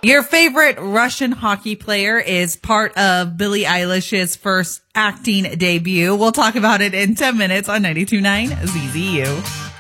Your favorite Russian hockey player is part of Billie Eilish's first acting debut. We'll talk about it in 10 minutes on 92.9 ZZU.